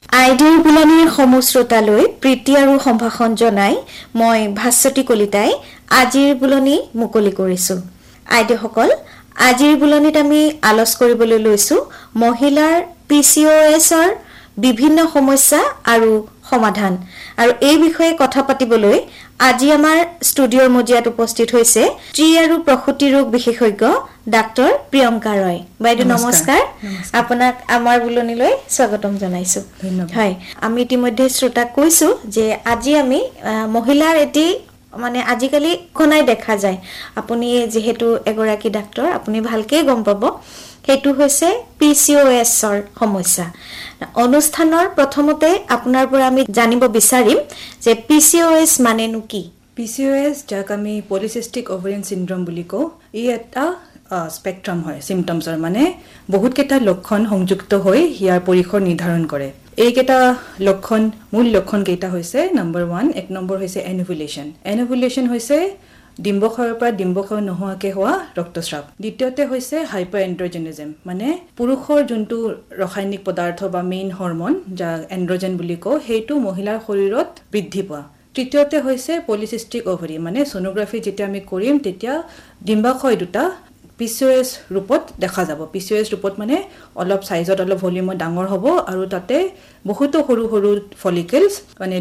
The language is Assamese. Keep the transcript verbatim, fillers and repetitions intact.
আইডিৰ বুলনিৰ সমশ্ৰোতালৈ প্ৰীতি আৰু সম্ভাষণ জনাই মই ভাস্বতী কলিতাই আজিৰ বুলনি মুকলি কৰিছো। আইডিসকল, আজিৰ বুলনিত আমি আলোচ কৰিবলৈ লৈছো মহিলাৰ পিচিঅএছৰ বিভিন্ন সমস্যা আৰু সমাধান। আৰু এই বিষয়ে কথা পাতিবলৈ আজি আমাৰ ষ্টুডিঅ'ৰ মজিয়াত উপস্থিত হৈছে স্ত্ৰী আৰু প্ৰসূতি ৰোগ বিশেষজ্ঞ ডাক্তৰ প্ৰিয়ংকা ৰয়। বাইদেউ নমস্কাৰ, আপোনাক আমাৰ বুলনিলৈ স্বাগতম জনাইছো। ধন্যবাদ। হয়, আমি ইতিমধ্যে শ্ৰোতাক কৈছো যে আজি আমি মহিলাৰ এটি মানে আজিকালি কোনাই দেখা যায়, আপুনি যেহেতু এগৰাকী ডাক্তৰ আপুনি ভালকে গম পাব, সেইটো হৈছে পিচিঅএছৰ সমস্যা। অনুষ্ঠানৰ প্ৰথমতে আপোনাৰ পৰা আমি জানিব বিচাৰিম যে পিচিঅএছ মানেনো কি? পিচিঅএছ যাক আমি পলিচিষ্টিক ওভাৰিয়ান চিনড্ৰম বুলি কওঁ, ই এটা স্পেক্ট্ৰাম হয় চিমটমছৰ, মানে বহুতকেইটা লক্ষণ সংযুক্ত হৈ ইয়াৰ পৰিসৰ নিৰ্ধাৰণ কৰে। এইকেইটা লক্ষণ মূল লক্ষণ কেইটা হৈছে নম্বৰ ওৱান, এক নম্বৰ হৈছে এনোভুলেশ্যন। এনোভুলেশ্যন হৈছে ডিম্বক্ষয়ৰ পৰা ডিম্বক্ষয় নোহোৱাকৈ হোৱা ৰক্তস্ৰাৱ। দ্বিতীয়তে হৈছে হাইপাৰ এণ্ড্ৰজেনিজম, মানে পুৰুষৰ যোনটো ৰাসায়নিক পদাৰ্থ বা মেইন হৰমন যাক এণ্ড্ৰজেন বুলি কওঁ, সেইটো মহিলাৰ শৰীৰত বৃদ্ধি পোৱা। তৃতীয়তে হৈছে পলিচিষ্টিক অভাৰি, মানে ছ'নোগ্ৰাফি যেতিয়া আমি কৰিম তেতিয়া ডিম্বাশয় দুটা পিচিঅএছ ৰূপত দেখা যাব। পিচিঅএছ ৰূপত মানে অলপ চাইজত অলপ ভলিউমত ডাঙৰ হ'ব আৰু তাতে বহুতো সৰু সৰু ফলিকেলছ মানে